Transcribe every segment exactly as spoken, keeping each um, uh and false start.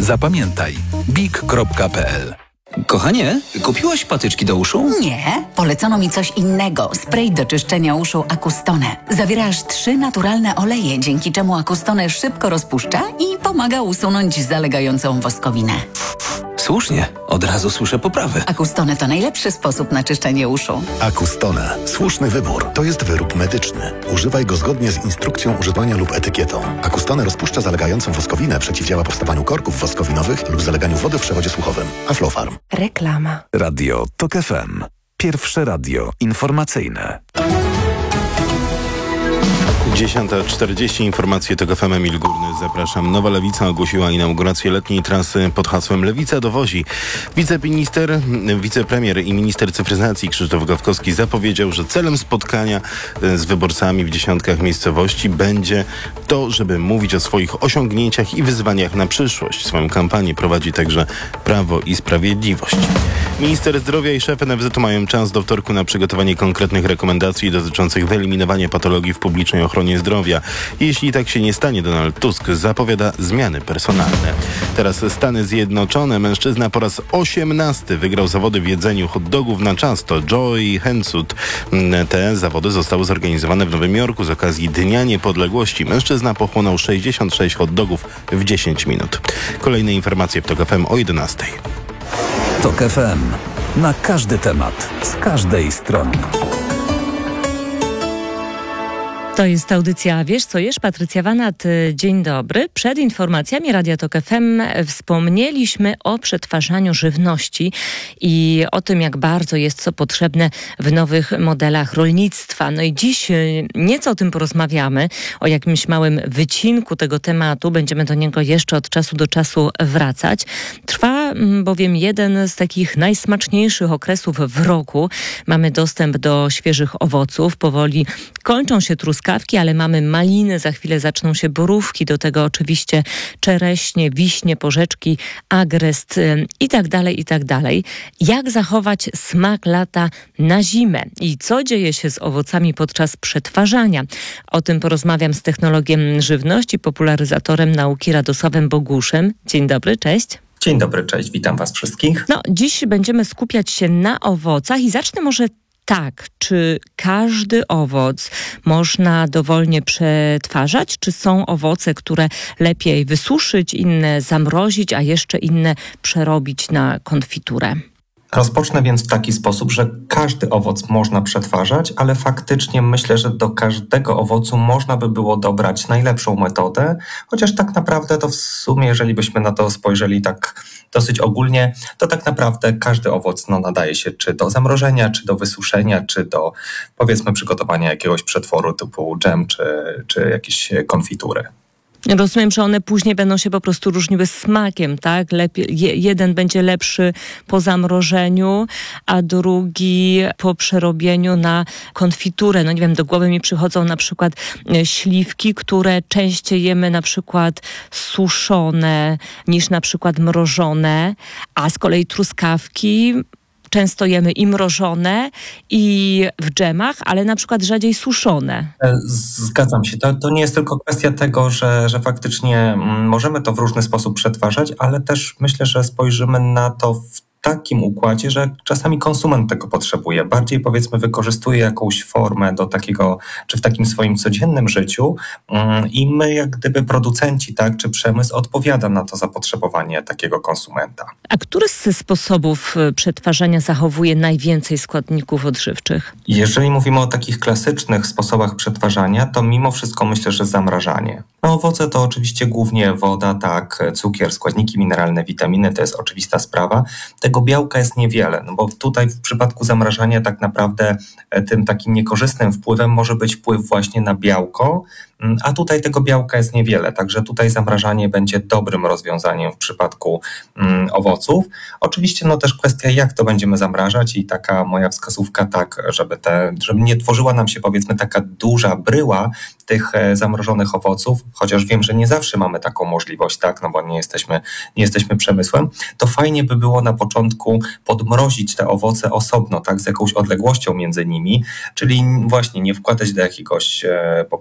Zapamiętaj big kropka p l. Kochanie, kupiłaś patyczki do uszu? Nie, polecono mi coś innego. Spray do czyszczenia uszu Acustone. Zawiera aż trzy naturalne oleje, dzięki czemu Acustone szybko rozpuszcza i pomaga usunąć zalegającą woskowinę. Słusznie, od razu słyszę poprawę. Acustone to najlepszy sposób na czyszczenie uszu. Acustone. Słuszny wybór. To jest wyrób medyczny. Używaj go zgodnie z instrukcją używania lub etykietą. Acustone rozpuszcza zalegającą woskowinę, przeciwdziała powstawaniu korków woskowinowych lub zaleganiu wody w przewodzie słuchowym. Aflofarm. Reklama. Radio TOK F M. Pierwsze radio informacyjne. dziesiąta czterdzieści, informacje TOK F M, Emil Górny, zapraszam. Nowa Lewica ogłosiła inaugurację letniej trasy pod hasłem Lewica dowozi. Wiceminister, wicepremier i minister cyfryzacji Krzysztof Gawkowski zapowiedział, że celem spotkania z wyborcami w dziesiątkach miejscowości będzie to, żeby mówić o swoich osiągnięciach i wyzwaniach na przyszłość. Swoją kampanię prowadzi także Prawo i Sprawiedliwość. Minister zdrowia i szef N F Z mają czas do wtorku na przygotowanie konkretnych rekomendacji dotyczących wyeliminowania patologii w publicznej ochronie zdrowia. Jeśli tak się nie stanie, Donald Tusk zapowiada zmiany personalne. Teraz Stany Zjednoczone. Mężczyzna po raz osiemnasty wygrał zawody w jedzeniu hot dogów na czas. To Joey Hensut. Te zawody zostały zorganizowane w Nowym Jorku z okazji Dnia Niepodległości. Mężczyzna pochłonął sześćdziesiąt sześć hot dogów w dziesięć minut. Kolejne informacje w TOK F M o jedenastej. TOK F M. Na każdy temat, z każdej strony. To jest audycja Wiesz co jesz? Patrycja Wanat, dzień dobry. Przed informacjami Radia TOK F M wspomnieliśmy o przetwarzaniu żywności i o tym, jak bardzo jest to potrzebne w nowych modelach rolnictwa. No i dziś nieco o tym porozmawiamy, o jakimś małym wycinku tego tematu. Będziemy do niego jeszcze od czasu do czasu wracać. Trwa bowiem jeden z takich najsmaczniejszych okresów w roku. Mamy dostęp do świeżych owoców. Powoli kończą się truskawki, ale mamy maliny, za chwilę zaczną się borówki, do tego oczywiście czereśnie, wiśnie, porzeczki, agrest i tak dalej, i tak dalej. Jak zachować smak lata na zimę i co dzieje się z owocami podczas przetwarzania? O tym porozmawiam z technologiem żywności, popularyzatorem nauki Radosławem Boguszem. Dzień dobry, cześć. Dzień dobry, cześć, witam was wszystkich. No, dziś będziemy skupiać się na owocach i zacznę może tak, czy każdy owoc można dowolnie przetwarzać? Czy są owoce, które lepiej wysuszyć, inne zamrozić, a jeszcze inne przerobić na konfiturę? Rozpocznę więc w taki sposób, że każdy owoc można przetwarzać, ale faktycznie myślę, że do każdego owocu można by było dobrać najlepszą metodę, chociaż tak naprawdę to w sumie, jeżeli byśmy na to spojrzeli tak dosyć ogólnie, to tak naprawdę każdy owoc no, nadaje się czy do zamrożenia, czy do wysuszenia, czy do powiedzmy przygotowania jakiegoś przetworu typu dżem, czy, czy jakieś konfitury. Rozumiem, że one później będą się po prostu różniły smakiem, tak? Lepiej, je, jeden będzie lepszy po zamrożeniu, a drugi po przerobieniu na konfiturę. No nie wiem, do głowy mi przychodzą na przykład śliwki, które częściej jemy na przykład suszone niż na przykład mrożone, a z kolei truskawki często jemy i mrożone, i w dżemach, ale na przykład rzadziej suszone. Zgadzam się. To, to nie jest tylko kwestia tego, że, że faktycznie możemy to w różny sposób przetwarzać, ale też myślę, że spojrzymy na to w takim układzie, że czasami konsument tego potrzebuje. Bardziej powiedzmy wykorzystuje jakąś formę do takiego, czy w takim swoim codziennym życiu i my jak gdyby producenci, tak, czy przemysł odpowiada na to zapotrzebowanie takiego konsumenta. A który z sposobów przetwarzania zachowuje najwięcej składników odżywczych? Jeżeli mówimy o takich klasycznych sposobach przetwarzania, to mimo wszystko myślę, że zamrażanie. No, owoce to oczywiście głównie woda, tak, cukier, składniki mineralne, witaminy, to jest oczywista sprawa. Tego białka jest niewiele, no bo tutaj w przypadku zamrażania tak naprawdę tym takim niekorzystnym wpływem może być wpływ właśnie na białko, a tutaj tego białka jest niewiele, także tutaj zamrażanie będzie dobrym rozwiązaniem w przypadku mm, owoców. Oczywiście no też kwestia, jak to będziemy zamrażać i taka moja wskazówka tak, żeby, te, żeby nie tworzyła nam się powiedzmy taka duża bryła tych e, zamrożonych owoców, chociaż wiem, że nie zawsze mamy taką możliwość, tak, no bo nie jesteśmy, nie jesteśmy przemysłem, to fajnie by było na początku podmrozić te owoce osobno, tak, z jakąś odległością między nimi, czyli właśnie nie wkładać do jakiegoś e, po,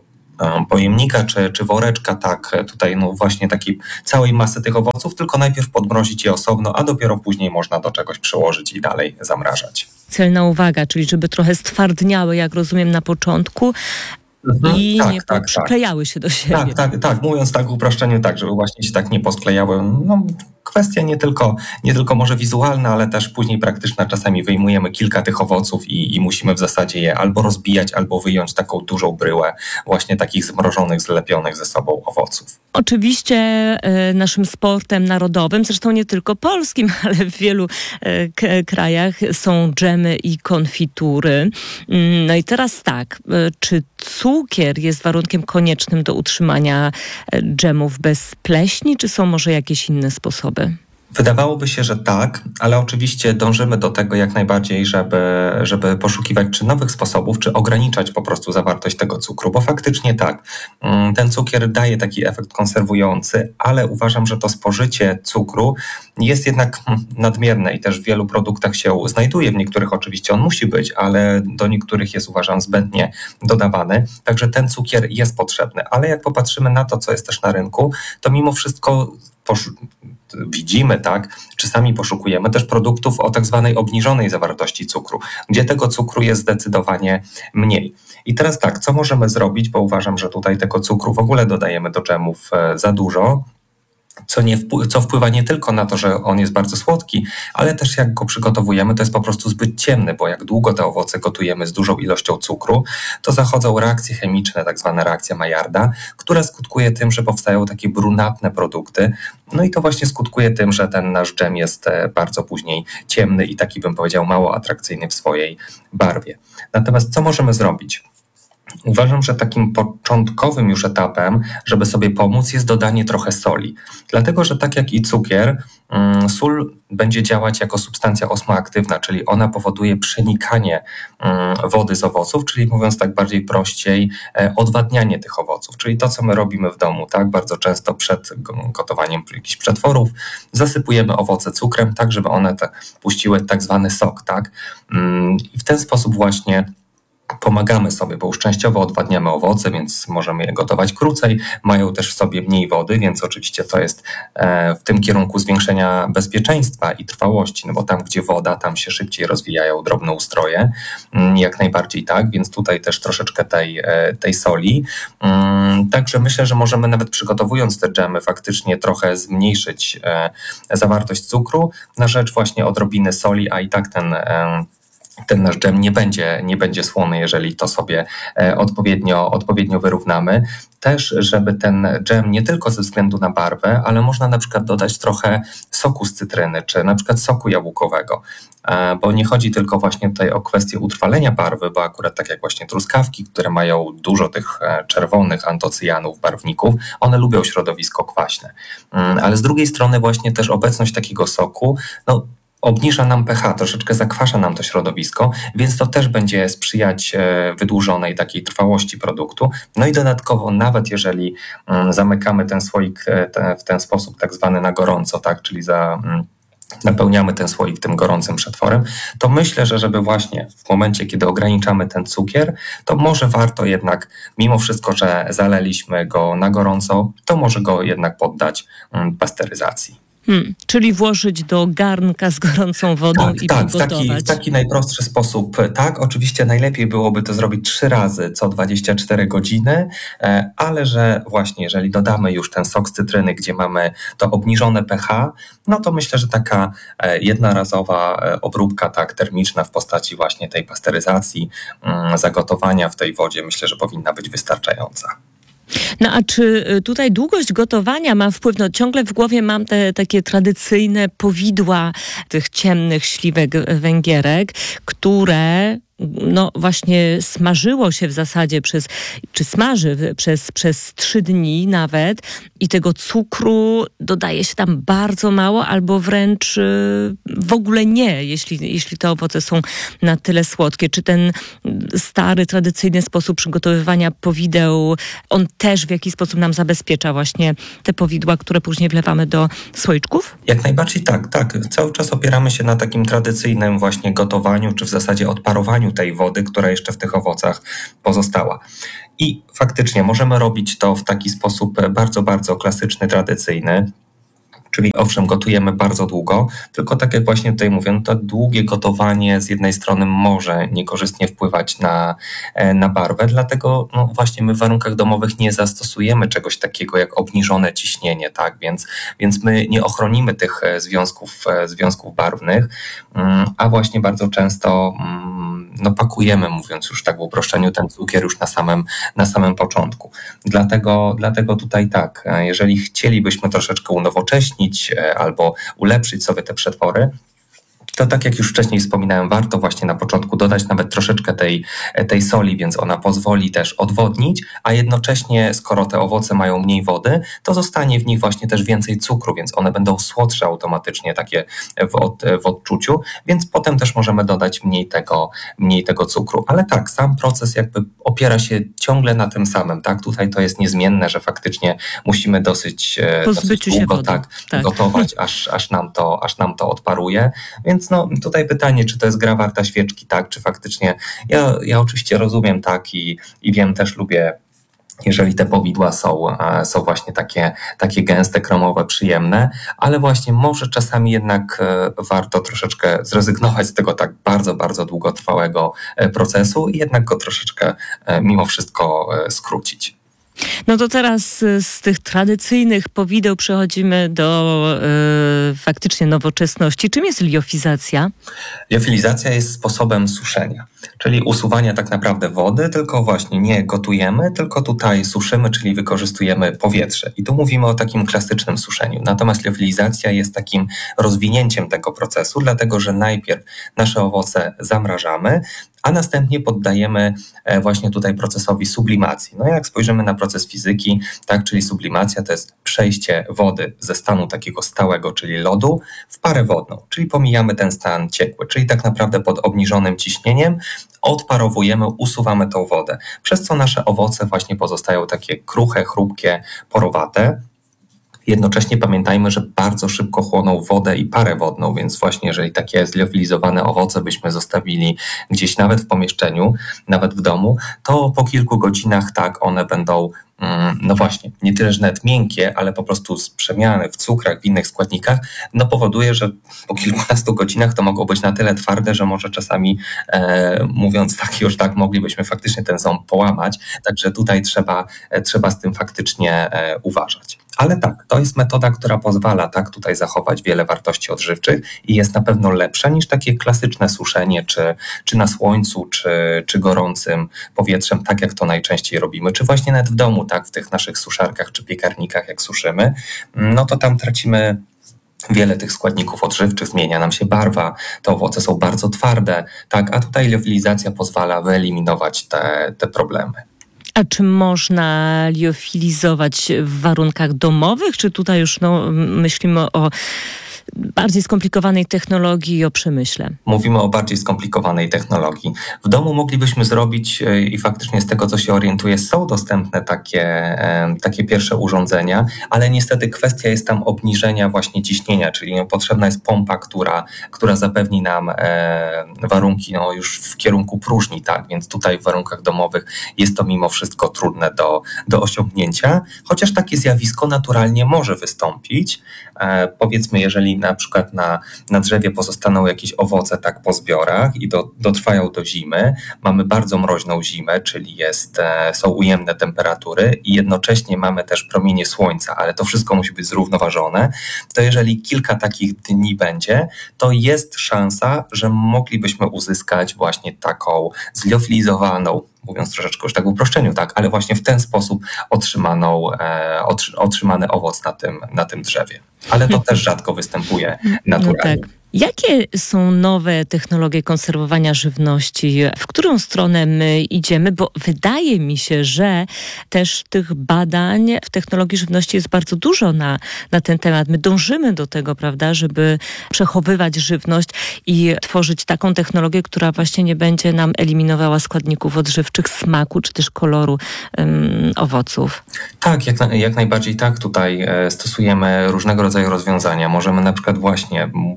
pojemnika czy, czy woreczka, tak, tutaj no właśnie takiej całej masy tych owoców, tylko najpierw podmrozić je osobno, a dopiero później można do czegoś przyłożyć i dalej zamrażać. Celna uwaga, czyli żeby trochę stwardniały, jak rozumiem, na początku Mhm. i tak, nie tak, przyklejały się do siebie. Tak, tak, tak. Mówiąc tak w uproszczeniu, tak, żeby właśnie się tak nie posklejały. No, kwestia nie tylko, nie tylko może wizualna, ale też później praktyczna. Czasami wyjmujemy kilka tych owoców i, i musimy w zasadzie je albo rozbijać, albo wyjąć taką dużą bryłę właśnie takich zmrożonych, zlepionych ze sobą owoców. Oczywiście e, naszym sportem narodowym, zresztą nie tylko polskim, ale w wielu e, k- krajach są dżemy i konfitury. Mm, No i teraz tak, e, czy cukier jest warunkiem koniecznym do utrzymania e, dżemów bez pleśni, czy są może jakieś inne sposoby? Wydawałoby się, że tak, ale oczywiście dążymy do tego jak najbardziej, żeby, żeby poszukiwać czy nowych sposobów, czy ograniczać po prostu zawartość tego cukru, bo faktycznie tak, ten cukier daje taki efekt konserwujący, ale uważam, że to spożycie cukru jest jednak nadmierne i też w wielu produktach się znajduje, w niektórych oczywiście on musi być, ale do niektórych jest, uważam, zbędnie dodawany, także ten cukier jest potrzebny, ale jak popatrzymy na to, co jest też na rynku, to mimo wszystko Poszu- widzimy, tak, czy sami poszukujemy też produktów o tak zwanej obniżonej zawartości cukru, gdzie tego cukru jest zdecydowanie mniej. I teraz tak, co możemy zrobić, bo uważam, że tutaj tego cukru w ogóle dodajemy do dżemów za dużo, co, nie wpł- co wpływa nie tylko na to, że on jest bardzo słodki, ale też jak go przygotowujemy, to jest po prostu zbyt ciemny, bo jak długo te owoce gotujemy z dużą ilością cukru, to zachodzą reakcje chemiczne, tak zwana reakcja Maillarda, która skutkuje tym, że powstają takie brunatne produkty. No i to właśnie skutkuje tym, że ten nasz dżem jest bardzo później ciemny i taki, bym powiedział, mało atrakcyjny w swojej barwie. Natomiast co możemy zrobić? Uważam, że takim początkowym już etapem, żeby sobie pomóc, jest dodanie trochę soli. Dlatego, że tak jak i cukier, sól będzie działać jako substancja osmoaktywna, czyli ona powoduje przenikanie wody z owoców, czyli mówiąc tak bardziej prościej, odwadnianie tych owoców. Czyli to, co my robimy w domu, tak, bardzo często przed gotowaniem jakichś przetworów, zasypujemy owoce cukrem, tak, żeby one te puściły tak zwany sok, tak. I w ten sposób właśnie pomagamy sobie, bo już częściowo odwadniamy owoce, więc możemy je gotować krócej, mają też w sobie mniej wody, więc oczywiście to jest w tym kierunku zwiększenia bezpieczeństwa i trwałości, no bo tam, gdzie woda, tam się szybciej rozwijają drobne ustroje, jak najbardziej tak, więc tutaj też troszeczkę tej, tej soli. Także myślę, że możemy nawet przygotowując te dżemy faktycznie trochę zmniejszyć zawartość cukru na rzecz właśnie odrobiny soli, a i tak ten ten nasz dżem nie będzie, nie będzie słony, jeżeli to sobie odpowiednio, odpowiednio wyrównamy. Też, żeby ten dżem nie tylko ze względu na barwę, ale można na przykład dodać trochę soku z cytryny, czy na przykład soku jabłkowego, bo nie chodzi tylko właśnie tutaj o kwestię utrwalenia barwy, bo akurat tak jak właśnie truskawki, które mają dużo tych czerwonych antocyjanów, barwników, one lubią środowisko kwaśne. Ale z drugiej strony właśnie też obecność takiego soku, no obniża nam pH, troszeczkę zakwasza nam to środowisko, więc to też będzie sprzyjać wydłużonej takiej trwałości produktu. No i dodatkowo nawet jeżeli zamykamy ten słoik w ten sposób tak zwany na gorąco, tak, czyli za napełniamy ten słoik tym gorącym przetworem, to myślę, że żeby właśnie w momencie, kiedy ograniczamy ten cukier, to może warto jednak, mimo wszystko, że zaleliśmy go na gorąco, to może go jednak poddać pasteryzacji. Hmm, czyli włożyć do garnka z gorącą wodą tak, i tak, przygotować. w taki, w taki najprostszy sposób. Tak, oczywiście najlepiej byłoby to zrobić trzy razy co dwadzieścia cztery godziny, ale że właśnie jeżeli dodamy już ten sok z cytryny, gdzie mamy to obniżone pH, no to myślę, że taka jednorazowa obróbka tak termiczna w postaci właśnie tej pasteryzacji, zagotowania w tej wodzie, myślę, że powinna być wystarczająca. No a czy tutaj długość gotowania ma wpływ? No ciągle w głowie mam te takie tradycyjne powidła tych ciemnych śliwek węgierek, które no właśnie smażyło się w zasadzie przez, czy smaży przez, przez trzy dni nawet i tego cukru dodaje się tam bardzo mało albo wręcz w ogóle nie, jeśli, jeśli te owoce są na tyle słodkie. Czy ten stary, tradycyjny sposób przygotowywania powideł, on też w jakiś sposób nam zabezpiecza właśnie te powidła, które później wlewamy do słoiczków? Jak najbardziej tak, tak. Cały czas opieramy się na takim tradycyjnym właśnie gotowaniu, czy w zasadzie odparowaniu zużyciu tej wody, która jeszcze w tych owocach pozostała. I faktycznie możemy robić to w taki sposób bardzo, bardzo klasyczny, tradycyjny. Czyli owszem, gotujemy bardzo długo, tylko tak jak właśnie tutaj mówię, no to długie gotowanie z jednej strony może niekorzystnie wpływać na, na barwę, dlatego no właśnie my w warunkach domowych nie zastosujemy czegoś takiego jak obniżone ciśnienie, tak? Więc, więc my nie ochronimy tych związków, związków barwnych, a właśnie bardzo często no pakujemy, mówiąc już tak w uproszczeniu, ten cukier już na samym, na samym początku. Dlatego, dlatego tutaj tak, jeżeli chcielibyśmy troszeczkę unowocześnić albo ulepszyć sobie te przetwory, to tak jak już wcześniej wspominałem, warto właśnie na początku dodać nawet troszeczkę tej, tej soli, więc ona pozwoli też odwodnić, a jednocześnie skoro te owoce mają mniej wody, to zostanie w nich właśnie też więcej cukru, więc one będą słodsze automatycznie takie w, od, w odczuciu, więc potem też możemy dodać mniej tego, mniej tego cukru. Ale tak, sam proces jakby opiera się ciągle na tym samym, tak? Tutaj to jest niezmienne, że faktycznie musimy dosyć, dosyć długo tak, tak. gotować, aż, aż, nam to, aż nam to odparuje, więc no tutaj pytanie, czy to jest gra warta świeczki, tak, czy faktycznie, ja, ja oczywiście rozumiem tak i, i wiem, też lubię, jeżeli te powidła są, są właśnie takie, takie gęste, kremowe, przyjemne, ale właśnie może czasami jednak warto troszeczkę zrezygnować z tego tak bardzo, bardzo długotrwałego procesu i jednak go troszeczkę mimo wszystko skrócić. No to teraz z tych tradycyjnych powideł przechodzimy do y, faktycznie nowoczesności. Czym jest liofizacja? Liofilizacja jest sposobem suszenia, czyli usuwania tak naprawdę wody, tylko właśnie nie gotujemy, tylko tutaj suszymy, czyli wykorzystujemy powietrze. I tu mówimy o takim klasycznym suszeniu. Natomiast liofilizacja jest takim rozwinięciem tego procesu, dlatego że najpierw nasze owoce zamrażamy, a następnie poddajemy właśnie tutaj procesowi sublimacji. No jak spojrzymy na proces fizyki, tak, czyli sublimacja to jest przejście wody ze stanu takiego stałego, czyli lodu, w parę wodną, czyli pomijamy ten stan ciekły, czyli tak naprawdę pod obniżonym ciśnieniem odparowujemy, usuwamy tą wodę, przez co nasze owoce właśnie pozostają takie kruche, chrupkie, porowate. Jednocześnie pamiętajmy, że bardzo szybko chłoną wodę i parę wodną, więc właśnie jeżeli takie zliofilizowane owoce byśmy zostawili gdzieś nawet w pomieszczeniu, nawet w domu, to po kilku godzinach tak one będą, no właśnie, nie tyle, że nawet miękkie, ale po prostu z przemiany w cukrach, w innych składnikach, no powoduje, że po kilkunastu godzinach to mogą być na tyle twarde, że może czasami e, mówiąc tak już tak, moglibyśmy faktycznie ten ząb połamać, także tutaj trzeba, e, trzeba z tym faktycznie e, uważać. Ale tak, to jest metoda, która pozwala tak tutaj zachować wiele wartości odżywczych i jest na pewno lepsza niż takie klasyczne suszenie, czy, czy na słońcu, czy, czy gorącym powietrzem, tak jak to najczęściej robimy, czy właśnie nawet w domu, tak, w tych naszych suszarkach czy piekarnikach, jak suszymy, no to tam tracimy wiele tych składników odżywczych, zmienia nam się barwa, te owoce są bardzo twarde, tak, a tutaj liofilizacja pozwala wyeliminować te, te problemy. A czy można liofilizować w warunkach domowych, czy tutaj już no, myślimy o bardziej skomplikowanej technologii i o przemyśle? Mówimy o bardziej skomplikowanej technologii. W domu moglibyśmy zrobić i faktycznie z tego, co się orientuję, są dostępne takie, takie pierwsze urządzenia, ale niestety kwestia jest tam obniżenia właśnie ciśnienia, czyli no, potrzebna jest pompa, która, która zapewni nam e, warunki no, już w kierunku próżni, tak, więc tutaj w warunkach domowych jest to mimo wszystko trudne do, do osiągnięcia, chociaż takie zjawisko naturalnie może wystąpić. E, powiedzmy, jeżeli na przykład na, na drzewie pozostaną jakieś owoce tak po zbiorach i do, dotrwają do zimy, mamy bardzo mroźną zimę, czyli jest, e, są ujemne temperatury i jednocześnie mamy też promienie słońca, ale to wszystko musi być zrównoważone, to jeżeli kilka takich dni będzie, to jest szansa, że moglibyśmy uzyskać właśnie taką zliofilizowaną, mówiąc troszeczkę już tak w uproszczeniu, tak, ale właśnie w ten sposób otrzymaną, e, otr- otrzymany owoc na tym, na tym drzewie. Ale to też rzadko występuje naturalnie. No tak. Jakie są nowe technologie konserwowania żywności? W którą stronę my idziemy? Bo wydaje mi się, że też tych badań w technologii żywności jest bardzo dużo na, na ten temat. My dążymy do tego, prawda, żeby przechowywać żywność i tworzyć taką technologię, która właśnie nie będzie nam eliminowała składników odżywczych, smaku czy też koloru um, owoców. Tak, jak, na, jak najbardziej tak. Tutaj e, stosujemy różnego rodzaju rozwiązania. Możemy na przykład właśnie, mówiąc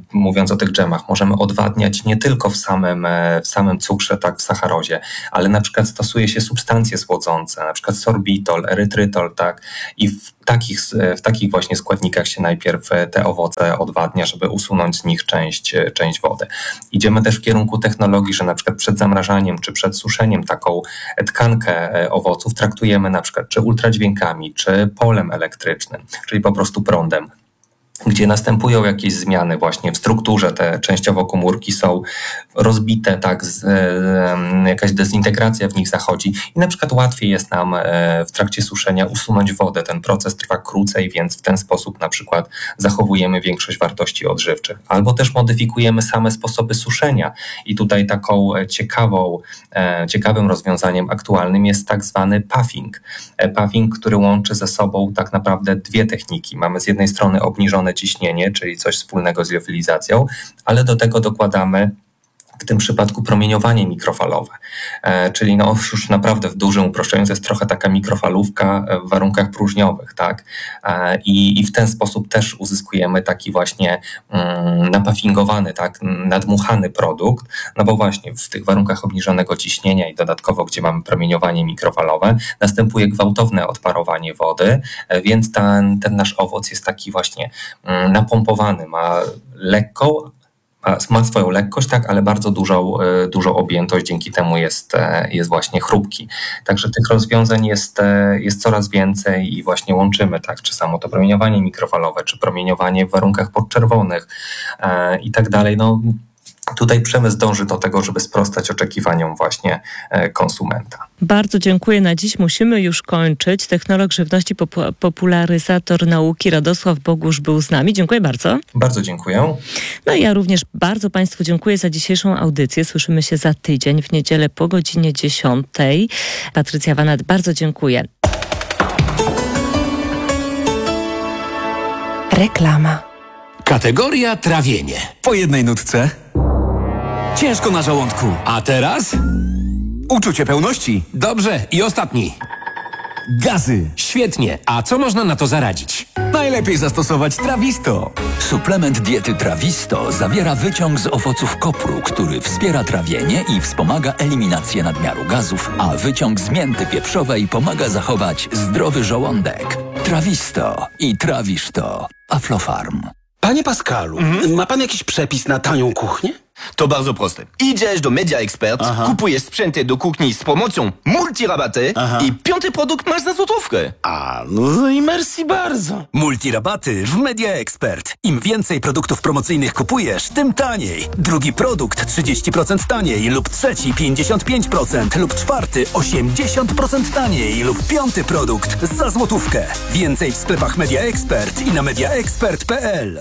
mówiąc o tych dżemach, możemy odwadniać nie tylko w samym, w samym cukrze, tak, w sacharozie, ale na przykład stosuje się substancje słodzące, na przykład sorbitol, erytrytol, tak, i w takich, w takich właśnie składnikach się najpierw te owoce odwadnia, żeby usunąć z nich część, część wody. Idziemy też w kierunku technologii, że na przykład przed zamrażaniem czy przed suszeniem taką tkankę owoców traktujemy na przykład czy ultradźwiękami, czy polem elektrycznym, czyli po prostu prądem, gdzie następują jakieś zmiany właśnie w strukturze, te częściowo komórki są rozbite, tak, z, e, jakaś dezintegracja w nich zachodzi i na przykład łatwiej jest nam e, w trakcie suszenia usunąć wodę. Ten proces trwa krócej, więc w ten sposób na przykład zachowujemy większość wartości odżywczych. Albo też modyfikujemy same sposoby suszenia i tutaj taką ciekawą, e, ciekawym rozwiązaniem aktualnym jest tak zwany puffing. E, puffing, który łączy ze sobą tak naprawdę dwie techniki. Mamy z jednej strony obniżone ciśnienie, czyli coś wspólnego z liofilizacją, ale do tego dokładamy w tym przypadku promieniowanie mikrofalowe, e, czyli no już naprawdę w dużym uproszczeniu to jest trochę taka mikrofalówka w warunkach próżniowych, tak? E, i, I w ten sposób też uzyskujemy taki właśnie mm, napuffingowany, tak, nadmuchany produkt, no bo właśnie w tych warunkach obniżonego ciśnienia i dodatkowo, gdzie mamy promieniowanie mikrofalowe, następuje gwałtowne odparowanie wody, e, więc ten, ten nasz owoc jest taki właśnie mm, napompowany, ma lekką, ma swoją lekkość, tak, ale bardzo dużą, dużą objętość, dzięki temu jest, jest właśnie chrupki. Także tych rozwiązań jest, jest coraz więcej i właśnie łączymy, tak, czy samo to promieniowanie mikrofalowe, czy promieniowanie w warunkach podczerwonych e, i tak dalej. No, tutaj przemysł dąży do tego, żeby sprostać oczekiwaniom właśnie konsumenta. Bardzo dziękuję. Na dziś musimy już kończyć. Technolog żywności, popu- popularyzator nauki Radosław Bogusz był z nami. Dziękuję bardzo. Bardzo dziękuję. No i ja również bardzo Państwu dziękuję za dzisiejszą audycję. Słyszymy się za tydzień w niedzielę po godzinie dziesiątej. Patrycja Wanat, bardzo dziękuję. Reklama. Kategoria trawienie. Po jednej nutce. Ciężko na żołądku. A teraz? Uczucie pełności. Dobrze, i ostatni. Gazy. Świetnie. A co można na to zaradzić? Najlepiej zastosować Trawisto. Suplement diety Trawisto zawiera wyciąg z owoców kopru, który wspiera trawienie i wspomaga eliminację nadmiaru gazów, a wyciąg z mięty pieprzowej pomaga zachować zdrowy żołądek. Trawisto i trawisz to. Aflofarm. Panie Pascalu, mhm. ma pan jakiś przepis na tanią kuchnię? To bardzo proste. Idziesz do Media Expert, Aha. kupujesz sprzęty do kuchni z promocją multirabaty Aha. i piąty produkt masz za złotówkę. A, no i merci bardzo. Multirabaty w Media Expert. Im więcej produktów promocyjnych kupujesz, tym taniej. Drugi produkt trzydzieści procent taniej lub trzeci pięćdziesiąt pięć procent lub czwarty osiemdziesiąt procent taniej lub piąty produkt za złotówkę. Więcej w sklepach Media Expert i na media expert kropka p l.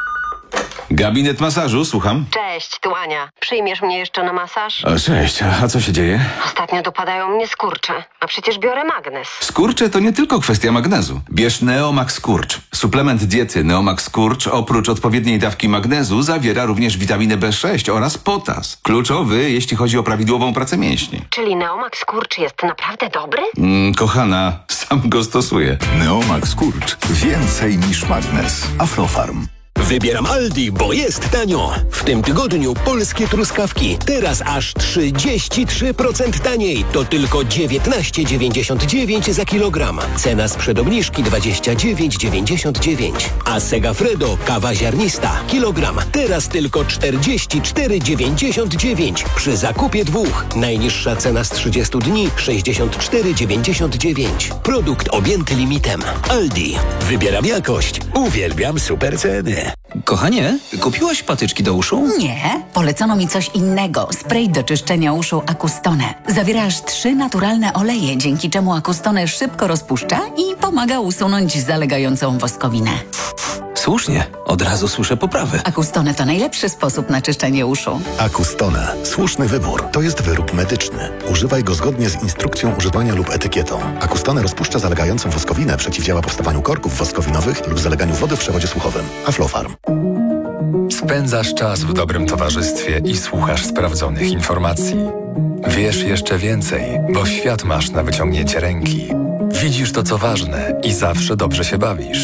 Gabinet masażu, słucham. Cześć, tu Ania. Przyjmiesz mnie jeszcze na masaż? O, cześć, a co się dzieje? Ostatnio dopadają mnie skurcze, a przecież biorę magnez. Skurcze to nie tylko kwestia magnezu. Bierz Neomax Skurcz. Suplement diety Neomax Skurcz oprócz odpowiedniej dawki magnezu zawiera również witaminę B sześć oraz potas. Kluczowy, jeśli chodzi o prawidłową pracę mięśni. Czyli Neomax Skurcz jest naprawdę dobry? Mm, kochana, sam go stosuję. Neomax Skurcz. Więcej niż magnez. Aflofarm. Wybieram Aldi, bo jest tanio. W tym tygodniu polskie truskawki. Teraz aż trzydzieści trzy procent taniej. To tylko dziewiętnaście dziewięćdziesiąt dziewięć za kilogram. Cena sprzed obniżki dwadzieścia dziewięć dziewięćdziesiąt dziewięć. A Segafredo kawa ziarnista. Kilogram. Teraz tylko czterdzieści cztery dziewięćdziesiąt dziewięć. Przy zakupie dwóch. Najniższa cena z trzydziestu dni sześćdziesiąt cztery dziewięćdziesiąt dziewięć. Produkt objęty limitem. Aldi. Wybieram jakość. Uwielbiam super ceny. Kochanie, kupiłaś patyczki do uszu? Nie, polecono mi coś innego. Spray do czyszczenia uszu Acustone. Zawiera aż trzy naturalne oleje, dzięki czemu Acustone szybko rozpuszcza i pomaga usunąć zalegającą woskowinę. Słusznie, od razu słyszę poprawy. Acustone to najlepszy sposób na czyszczenie uszu. Acustone. Słuszny wybór. To jest wyrób medyczny. Używaj go zgodnie z instrukcją używania lub etykietą. Acustone rozpuszcza zalegającą woskowinę, przeciwdziała powstawaniu korków woskowinowych lub zaleganiu wody w przewodzie słuchowym. Aflofarm. Spędzasz czas w dobrym towarzystwie i słuchasz sprawdzonych informacji. Wiesz jeszcze więcej, bo świat masz na wyciągnięcie ręki. Widzisz to, co ważne i zawsze dobrze się bawisz.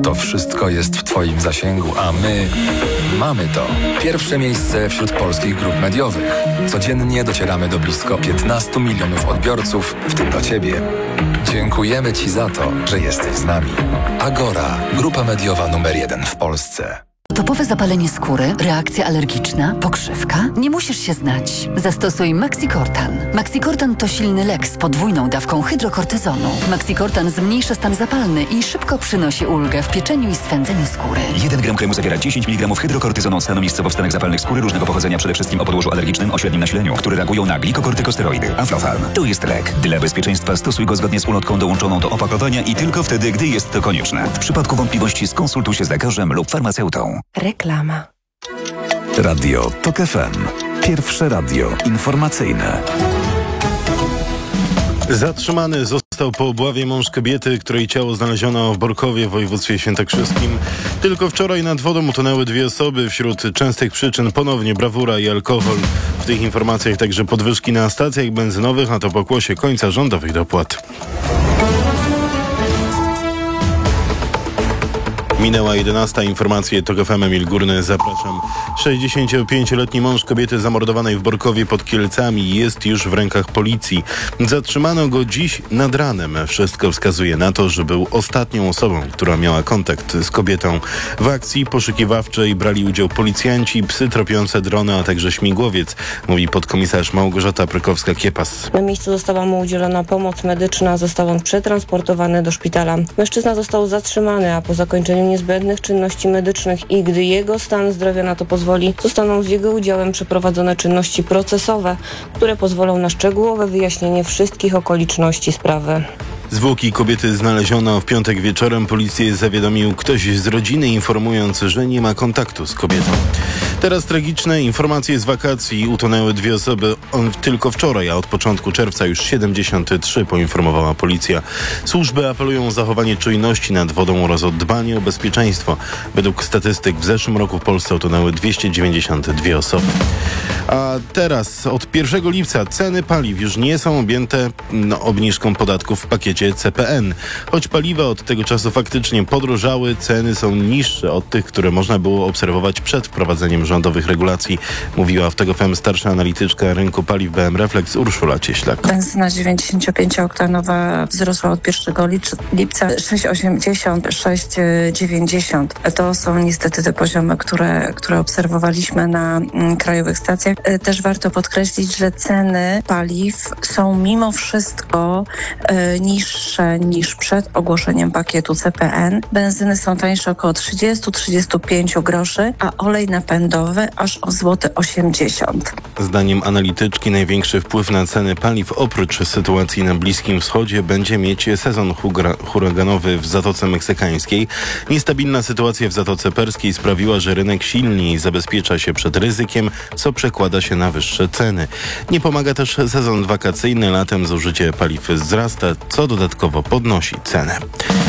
To wszystko jest w Twoim zasięgu, a my mamy to. Pierwsze miejsce wśród polskich grup mediowych. Codziennie docieramy do blisko piętnastu milionów odbiorców, w tym do Ciebie. Dziękujemy Ci za to, że jesteś z nami. Agora, grupa mediowa numer jeden w Polsce. Topowe zapalenie skóry, reakcja alergiczna, pokrzywka? Nie musisz się znać. Zastosuj Maxicortan. Maxicortan to silny lek z podwójną dawką hydrokortyzonu. Maxicortan zmniejsza stan zapalny i szybko przynosi ulgę w pieczeniu i swędzeniu skóry. jeden gram kremu zawiera dziesięć miligramów hydrokortyzonu od stanu miejscowo w stanach zapalnych skóry różnego pochodzenia, przede wszystkim o podłożu alergicznym o średnim nasileniu, które reagują na glikokortykosteroidy. Aflofarm. To jest lek. Dla bezpieczeństwa stosuj go zgodnie z ulotką dołączoną do opakowania i tylko wtedy, gdy jest to konieczne. W przypadku wątpliwości skonsultuj się z lekarzem lub farmaceutą. Reklama. Radio TOK F M. Pierwsze radio informacyjne. Zatrzymany został po obławie mąż kobiety, której ciało znaleziono w Borkowie w województwie świętokrzyskim. Tylko wczoraj nad wodą utonęły dwie osoby. Wśród częstych przyczyn ponownie brawura i alkohol. W tych informacjach także podwyżki na stacjach benzynowych, a to pokłosie końca rządowych dopłat. Minęła jedenasta. Informacje TOK F M, Emil Górny. Zapraszam. sześćdziesięciopięcioletni mąż kobiety zamordowanej w Borkowie pod Kielcami jest już w rękach policji. Zatrzymano go dziś nad ranem. Wszystko wskazuje na to, że był ostatnią osobą, która miała kontakt z kobietą. W akcji poszukiwawczej brali udział policjanci, psy tropiące drony, a także śmigłowiec, mówi podkomisarz Małgorzata Prykowska-Kiepas. Na miejscu została mu udzielona pomoc medyczna, został on przetransportowany do szpitala. Mężczyzna został zatrzymany, a po zakończeniu niezbędnych czynności medycznych i gdy jego stan zdrowia na to pozwoli, zostaną z jego udziałem przeprowadzone czynności procesowe, które pozwolą na szczegółowe wyjaśnienie wszystkich okoliczności sprawy. Zwłoki kobiety znaleziono w piątek wieczorem. Policję zawiadomił ktoś z rodziny, informując, że nie ma kontaktu z kobietą. Teraz tragiczne informacje z wakacji. Utonęły dwie osoby on tylko wczoraj, a od początku czerwca już siedemdziesiąt trzy, poinformowała policja. Służby apelują o zachowanie czujności nad wodą oraz o dbanie o bezpieczeństwo. Według statystyk w zeszłym roku w Polsce utonęły dwieście dziewięćdziesiąt dwie osoby. A teraz od pierwszego lipca ceny paliw już nie są objęte no, obniżką podatków w pakiecie C P N. Choć paliwa od tego czasu faktycznie podrożały, ceny są niższe od tych, które można było obserwować przed wprowadzeniem rządowych regulacji, mówiła w TOK F M starsza analityczka rynku paliw B M Reflex Urszula Cieślak. Benzyna dziewięćdziesięciopięciooktanowa wzrosła od pierwszego lipca sześć osiemdziesiąt, sześć dziewięćdziesiąt. To są niestety te poziomy, które, które obserwowaliśmy na mm, krajowych stacjach. Też warto podkreślić, że ceny paliw są mimo wszystko e, niższe niż przed ogłoszeniem pakietu C P N. Benzyny są tańsze około trzydzieści do trzydziestu pięciu groszy, a olej napędowy aż o złoty osiemdziesiąt. Zdaniem analityczki największy wpływ na ceny paliw oprócz sytuacji na Bliskim Wschodzie będzie mieć sezon huraganowy w Zatoce Meksykańskiej. Niestabilna sytuacja w Zatoce Perskiej sprawiła, że rynek silniej zabezpiecza się przed ryzykiem, co przekłada się na wyższe ceny. Nie pomaga też sezon wakacyjny. Latem zużycie paliw wzrasta, co dodatkowo podnosi cenę.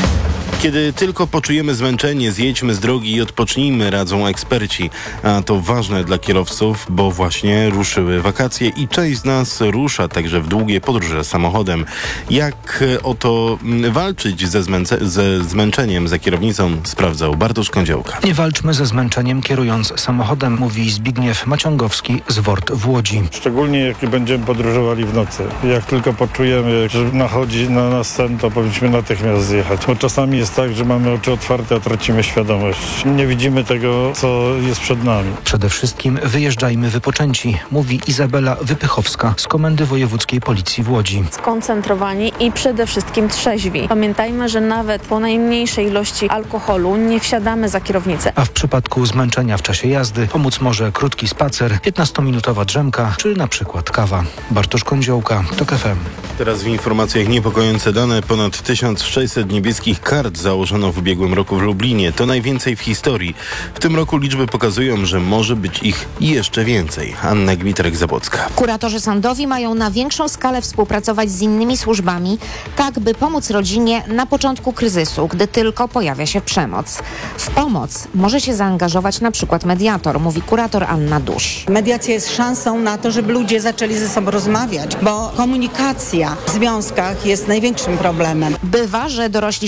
Kiedy tylko poczujemy zmęczenie, zjedźmy z drogi i odpocznijmy, radzą eksperci. A to ważne dla kierowców, bo właśnie ruszyły wakacje i część z nas rusza także w długie podróże samochodem. Jak oto walczyć ze, zmęce- ze zmęczeniem za kierownicą, sprawdzał Bartosz Kądziołka. Nie walczmy ze zmęczeniem kierując samochodem, mówi Zbigniew Maciągowski z W O R T w Łodzi. Szczególnie jak będziemy podróżowali w nocy. Jak tylko poczujemy, że nachodzi na nas sen, to powinniśmy natychmiast zjechać. Bo czasami jest tak, że mamy oczy otwarte, a tracimy świadomość. Nie widzimy tego, co jest przed nami. Przede wszystkim wyjeżdżajmy wypoczęci, mówi Izabela Wypychowska z Komendy Wojewódzkiej Policji w Łodzi. Skoncentrowani i przede wszystkim trzeźwi. Pamiętajmy, że nawet po najmniejszej ilości alkoholu nie wsiadamy za kierownicę. A w przypadku zmęczenia w czasie jazdy pomóc może krótki spacer, piętnastominutowa drzemka czy na przykład kawa. Bartosz Kądziołka, TOK F M. Teraz w informacjach niepokojące dane. Ponad tysiąc sześćset niebieskich kart założono w ubiegłym roku w Lublinie. To najwięcej w historii. W tym roku liczby pokazują, że może być ich jeszcze więcej. Anna Gmiterek-Zabłocka. Kuratorzy sądowi mają na większą skalę współpracować z innymi służbami, tak by pomóc rodzinie na początku kryzysu, gdy tylko pojawia się przemoc. W pomoc może się zaangażować na przykład mediator, mówi kurator Anna Duś. Mediacja jest szansą na to, żeby ludzie zaczęli ze sobą rozmawiać, bo komunikacja w związkach jest największym problemem. Bywa, że dorośli się do siebie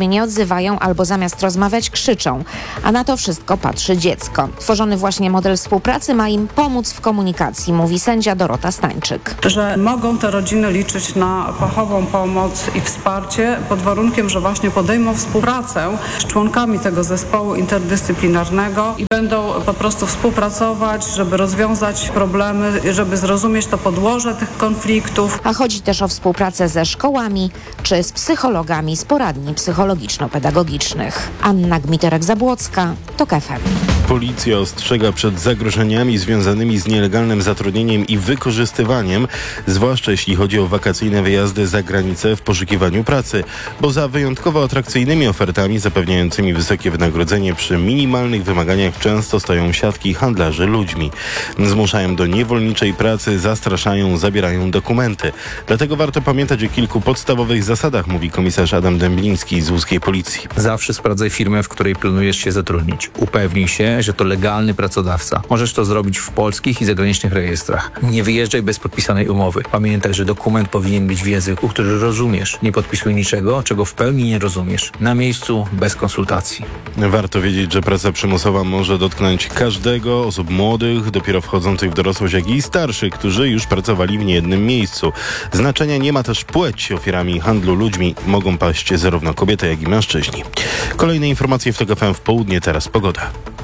się nie odzywają albo zamiast rozmawiać krzyczą. A na to wszystko patrzy dziecko. Tworzony właśnie model współpracy ma im pomóc w komunikacji, mówi sędzia Dorota Stańczyk. Że mogą te rodziny liczyć na fachową pomoc i wsparcie pod warunkiem, że właśnie podejmą współpracę z członkami tego zespołu interdyscyplinarnego i będą po prostu współpracować, żeby rozwiązać problemy, żeby zrozumieć to podłoże tych konfliktów. A chodzi też o współpracę ze szkołami czy z psychologami z poradni psychologiczno-pedagogicznych. Anna Gmiterek-Zabłocka, TOK F M. Policja ostrzega przed zagrożeniami związanymi z nielegalnym zatrudnieniem i wykorzystywaniem, zwłaszcza jeśli chodzi o wakacyjne wyjazdy za granicę w poszukiwaniu pracy, bo za wyjątkowo atrakcyjnymi ofertami zapewniającymi wysokie wynagrodzenie przy minimalnych wymaganiach często stoją siatki handlarzy ludźmi. Zmuszają do niewolniczej pracy, zastraszają, zabierają dokumenty. Dlatego warto pamiętać o kilku podstawowych zasadach, mówi komisarz Adam Dębliński z łódzkiej policji. Zawsze sprawdzaj firmę, w której planujesz się zatrudnić. Upewnij się, że to legalny pracodawca. Możesz to zrobić w polskich i zagranicznych rejestrach. Nie wyjeżdżaj bez podpisanej umowy. Pamiętaj, że dokument powinien być w języku, który rozumiesz. Nie podpisuj niczego, czego w pełni nie rozumiesz. Na miejscu, bez konsultacji. Warto wiedzieć, że praca przymusowa może dotknąć każdego, osób młodych, dopiero wchodzących w dorosłość, jak i starszych, którzy już pracowali w niejednym miejscu. Znaczenia nie ma też płeć. Ofiarami handlu ludźmi mogą paść zarówno kobiety, jak i mężczyźni. Kolejne informacje w TOK F M w południe, teraz pogoda.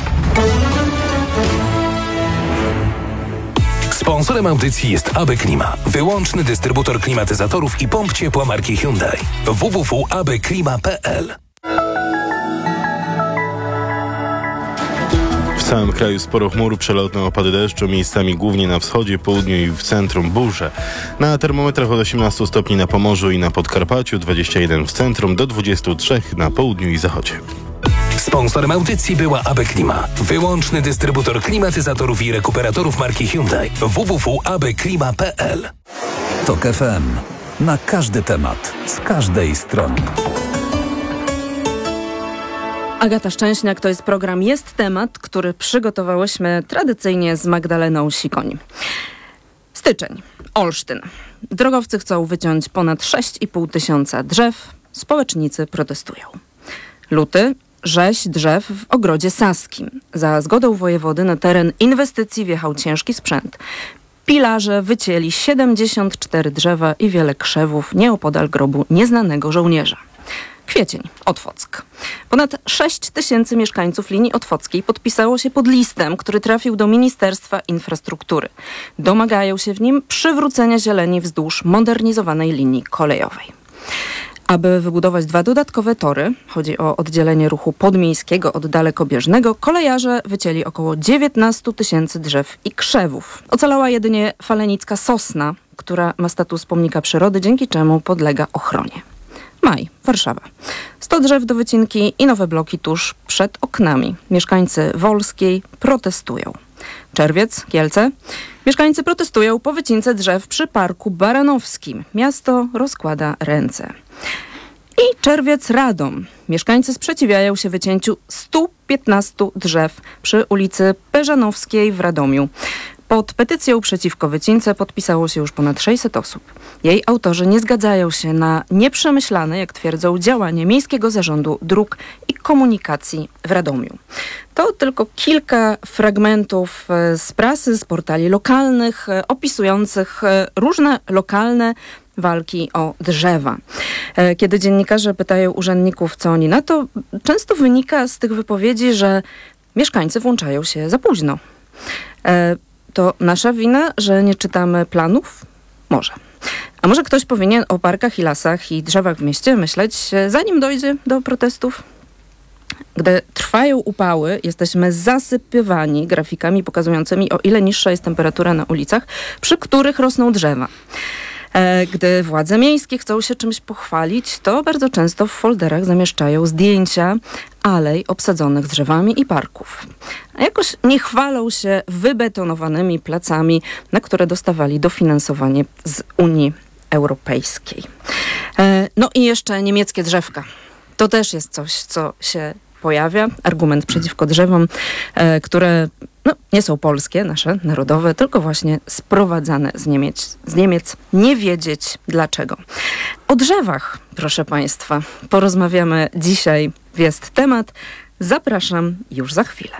Sponsorem audycji jest A B Klima, wyłączny dystrybutor klimatyzatorów i pomp ciepła marki Hyundai. w w w kropka a b klima kropka p l. W całym kraju sporo chmur, przelotne opady deszczu, miejscami głównie na wschodzie, południu i w centrum burze. Na termometrach od osiemnastu stopni na Pomorzu i na Podkarpaciu, dwadzieścia jeden w centrum, do dwudziestu trzech na południu i zachodzie. Sponsorem audycji była A B Klima, wyłączny dystrybutor klimatyzatorów i rekuperatorów marki Hyundai. w w w kropka a b klima kropka p l. TOK F M. Na każdy temat, z każdej strony. Agata Szczęśniak, to jest program Jest Temat, który przygotowałyśmy tradycyjnie z Magdaleną Sikoń. Styczeń. Olsztyn. Drogowcy chcą wyciąć ponad sześć i pół tysiąca drzew. Społecznicy protestują. Luty. Rzeź drzew w ogrodzie saskim. Za zgodą wojewody na teren inwestycji wjechał ciężki sprzęt. Pilarze wycięli siedemdziesiąt cztery drzewa i wiele krzewów nieopodal grobu nieznanego żołnierza. Kwiecień. Otwock. Ponad sześć tysięcy mieszkańców linii otwockiej podpisało się pod listem, który trafił do Ministerstwa Infrastruktury. Domagają się w nim przywrócenia zieleni wzdłuż modernizowanej linii kolejowej. Aby wybudować dwa dodatkowe tory, chodzi o oddzielenie ruchu podmiejskiego od dalekobieżnego, kolejarze wycięli około dziewiętnaście tysięcy drzew i krzewów. Ocalała jedynie falenicka sosna, która ma status pomnika przyrody, dzięki czemu podlega ochronie. Maj, Warszawa. sto drzew do wycinki i nowe bloki tuż przed oknami. Mieszkańcy Wolskiej protestują. Czerwiec, Kielce. Mieszkańcy protestują po wycince drzew przy Parku Baranowskim. Miasto rozkłada ręce. I czerwiec, Radom. Mieszkańcy sprzeciwiają się wycięciu stu piętnastu drzew przy ulicy Peżanowskiej w Radomiu. Pod petycją przeciwko wycince podpisało się już ponad sześćset osób. Jej autorzy nie zgadzają się na nieprzemyślane, jak twierdzą, działanie Miejskiego Zarządu Dróg i Komunikacji w Radomiu. To tylko kilka fragmentów z prasy, z portali lokalnych, opisujących różne lokalne walki o drzewa. Kiedy dziennikarze pytają urzędników, co oni na to, często wynika z tych wypowiedzi, że mieszkańcy włączają się za późno. To nasza wina, że nie czytamy planów? Może. A może ktoś powinien o parkach i lasach i drzewach w mieście myśleć, zanim dojdzie do protestów? Gdy trwają upały, jesteśmy zasypywani grafikami pokazującymi, o ile niższa jest temperatura na ulicach, przy których rosną drzewa. Gdy władze miejskie chcą się czymś pochwalić, to bardzo często w folderach zamieszczają zdjęcia alej obsadzonych drzewami i parków. A jakoś nie chwalą się wybetonowanymi placami, na które dostawali dofinansowanie z Unii Europejskiej. No i jeszcze niemieckie drzewka. To też jest coś, co się pojawia. Argument przeciwko drzewom, które no, nie są polskie, nasze, narodowe, tylko właśnie sprowadzane z Niemiec. Z Niemiec. Nie wiedzieć dlaczego. O drzewach, proszę Państwa, porozmawiamy dzisiaj w Jest Temat. Zapraszam już za chwilę.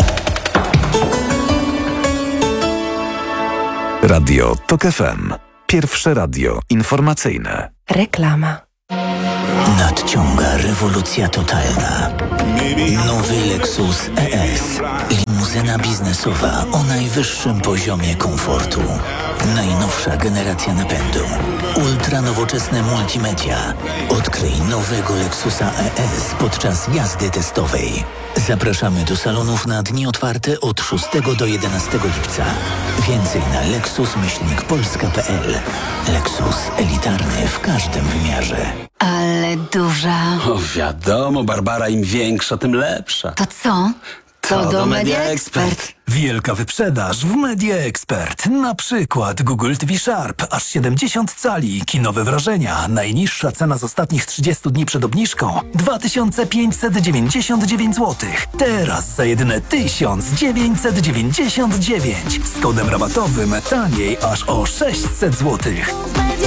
Radio Tok F M. Pierwsze radio informacyjne. Reklama. Nadciąga rewolucja totalna. Nowy Lexus E S. Limuzyna biznesowa o najwyższym poziomie komfortu. Najnowsza generacja napędu. Ultra nowoczesne multimedia. Odkryj nowego Lexusa E S podczas jazdy testowej. Zapraszamy do salonów na dni otwarte od szóstego do jedenastego lipca. Więcej na lexus myślnik polska kropka p l. Lexus elitarny w każdym wymiarze. Ale duża. O wiadomo, Barbara, im większa, tym lepsza. To co? To do Media Expert. Wielka wyprzedaż w Media Expert. Na przykład Google T V Sharp, aż siedemdziesiąt cali, kinowe wrażenia. Najniższa cena z ostatnich trzydziestu dni przed obniżką dwa tysiące pięćset dziewięćdziesiąt dziewięć złotych. Teraz za jedyne tysiąc dziewięćset dziewięćdziesiąt dziewięć. Z kodem rabatowym taniej aż o sześćset złotych.